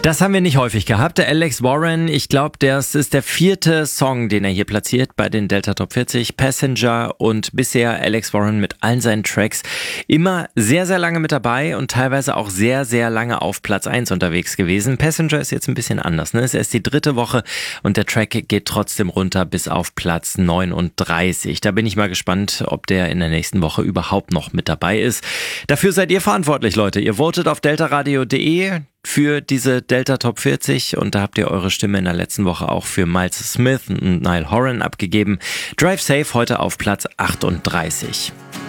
Das haben wir nicht häufig gehabt. Der Alex Warren, ich glaube, das ist der 4. Song, den er hier platziert bei den Delta Top 40. Passenger, und bisher Alex Warren mit allen seinen Tracks immer sehr, sehr lange mit dabei und teilweise auch sehr, sehr lange auf Platz 1 unterwegs gewesen. Passenger ist jetzt ein bisschen anders, ne? Es ist erst die 3. Woche und der Track geht trotzdem runter bis auf Platz 39. Da bin ich mal gespannt, ob der in der nächsten Woche überhaupt noch mit dabei ist. Dafür seid ihr verantwortlich, Leute. Ihr votet auf deltaradio.de für diese Delta Top 40 und da habt ihr eure Stimme in der letzten Woche auch für Miles Smith und Niall Horan abgegeben. Drive Safe heute auf Platz 38.